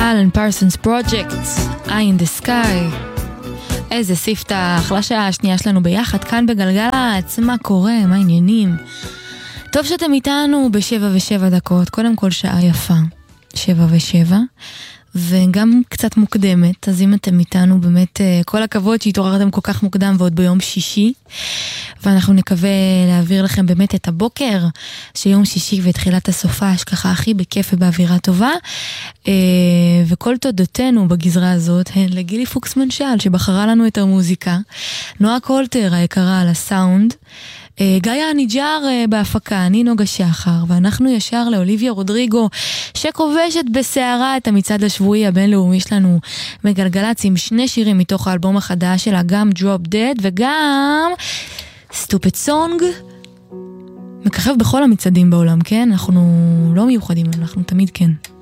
אלן פרסונס פרוג'קט, Eye in the Sky. איזה ספתח, לשעה השנייה שלנו ביחד כאן בגלגלצ. מה קורה, מה העניינים? טוב שאתם איתנו ב7:07. קודם כל שעה יפה, 7:07, וגם קצת מוקדמת. אז אם אתם איתנו, באמת כל הכבוד שהתעוררתם כל כך מוקדם ועוד ביום שישי, ואנחנו נקווה להעביר לכם באמת את הבוקר שיום שישי ותחילת הסופש ככה הכי בכיף ובאווירה טובה. וכל תודותינו בגזרה הזאת הן לגילי פוקסמן שעל שבחרה לנו את המוזיקה, נועה קולטר היקרה על הסאונד, גאיה ניג'אר בהפקה, אני נוגה שחר, ואנחנו ישר לאוליביה רודריגו שכובשת בסערה את המצעד השבועי הבינלאומי שלנו מגלגלצ עם 2 שירים מתוך האלבום החדש שלה, גם Drop Dead וגם Stupid Song. מככב בכל המצעדים בעולם, כן? אנחנו לא מיוחדים, אנחנו תמיד כן.